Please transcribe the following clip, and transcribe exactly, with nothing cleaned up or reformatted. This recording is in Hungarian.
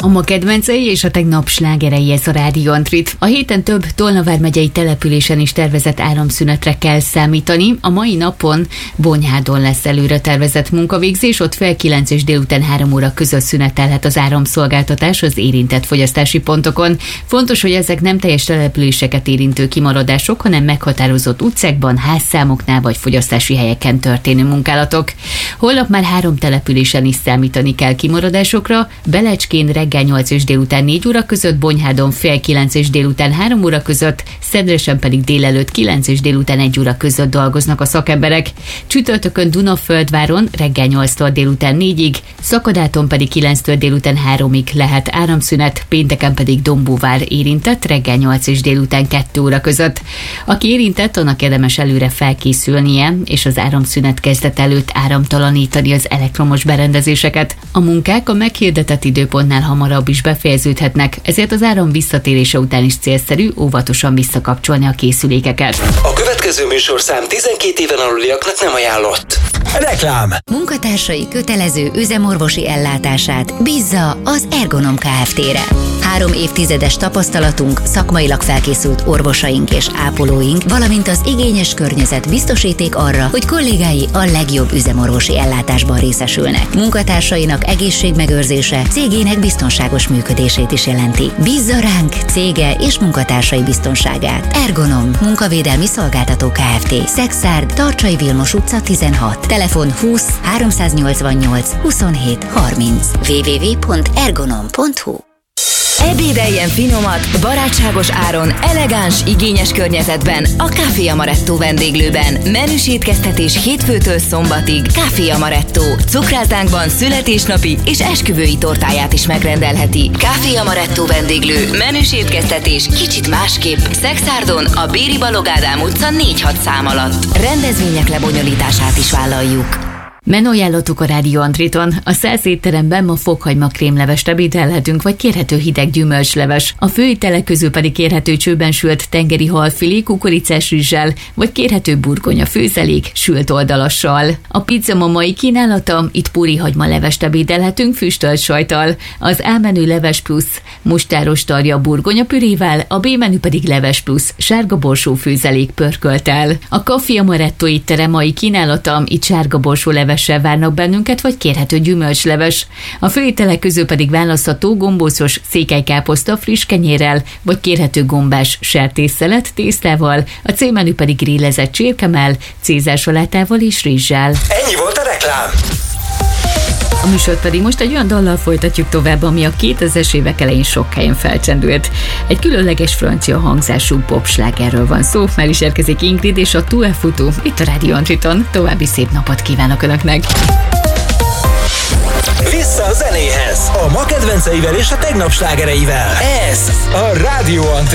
A ma kedvencei és a tegnap slágerei, ez a Rádió Antrit. A héten több Tolna vármegyei településen is tervezett áramszünetre kell számítani. A mai napon Bonyhádon lesz előre tervezett munkavégzés, ott fél kilenc és délután három óra között szünetelhet az áramszolgáltatás az érintett fogyasztási pontokon. Fontos, hogy ezek nem teljes településeket érintő kimaradások, hanem meghatározott utcákban, házszámoknál vagy fogyasztási helyeken történő munkálatok. Holnap már három településen is számítani kell kimaradásokra. Belecskén reggel nyolc és délután négy óra között, Bonyhádon fél kilenc és délután három óra között, Szendresen pedig délelőtt kilenc és délután egy óra között dolgoznak a szakemberek. Csütörtökön Dunaföldváron reggel nyolctól délután négyig, Szakadáton pedig kilenctől délután háromig lehet áramszünet, pénteken pedig Dombóvár érintett reggel nyolc és délután kettő óra között. Aki érintett, annak érdemes előre felkészülnie, és az áramszünet kezdet előtt áramtalanítani az elektromos berendezéseket. A munkák a meghirdetett időpontnál hamarabb is befejeződhetnek, ezért az áram visszatérése után is célszerű óvatosan visszakapcsolni a készülékeket. A következő műsorszám tizenkét éven aluliaknak nem ajánlott. Reklám. Munkatársai kötelező üzemorvosi ellátását bízza az Ergonom Kft-re. Három évtizedes tapasztalatunk, szakmailag felkészült orvosaink és ápolóink, valamint az igényes környezet biztosíték arra, hogy kollégái a legjobb üzemorvosi ellátásban részesülnek. Munkatársainak egészségmegőrzése cégének biztonságos működését is jelenti. Bízza ránk cége és munkatársai biztonságát. Ergonom, munkavédelmi szolgáltató Kft. Szexárd, Tarcsai Vilmos utca tizenhat. Telefon húsz háromszáznyolcvannyolc huszonhét harminc. double-u double-u double-u pont ergonom pont hu. Ebédeljen finomat, barátságos áron, elegáns, igényes környezetben a Café Amaretto vendéglőben. Menüs étkeztetés hétfőtől szombatig. Café Amaretto. Cukráltánkban születésnapi és esküvői tortáját is megrendelheti. Café Amaretto vendéglő. Menüs étkeztetés kicsit másképp. Szexárdon a Béri Balogh Ádám utca négy hat szám alatt. Rendezvények lebonyolítását is vállaljuk. Menüajánlatuk a Rádió Antriton. A száz étteremben ma fokhagyma krémlevest ebédelhetünk, vagy kérhető hideg gyümölcsleves. A főételek közül pedig kérhető csőben sült tengeri halfilé kukoricás rizssel, vagy kérhető burgonya főzelék sült oldalassal. A pizza ma mai kínálata, itt púrihagyma levest ebédelhetünk füstölt sajttal. Az A menü leves plusz mustáros tarja burgonya pürével, a B menü pedig leves plusz sárga borsó főzelék pörkölttel. A Café Amaretto étterem mai kínálata, itt sárga borsó leves várnak bennünket, vagy kérhető gyümölcsleves. A főételek közül pedig választható gombócos székelykáposzta friss kenyérrel, vagy kérhető gombás sertésszelet tésztával, a C menü pedig grillezett csirkemell, cézár salátával és rizssel. Ennyi volt a reklám. A műsort pedig most egy olyan dallal folytatjuk tovább, ami a kétezres évek elején sok helyen felcsendült. Egy különleges francia hangzású popslágerről van szó, már is érkezik Ingrid és a Tout est foutu itt a Rádió Antriton. További szép napot kívánok Önöknek! Vissza a zenéhez! A ma kedvenceivel és a tegnap slágereivel. Ez a Rádió Antrit.